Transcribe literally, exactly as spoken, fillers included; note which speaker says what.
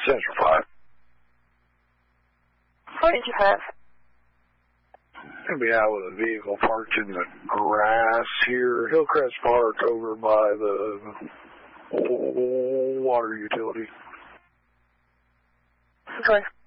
Speaker 1: Central five.
Speaker 2: What did you have?
Speaker 1: Gonna be out with a vehicle parked in the grass here, Hillcrest Park, over by the water utility.
Speaker 2: Okay.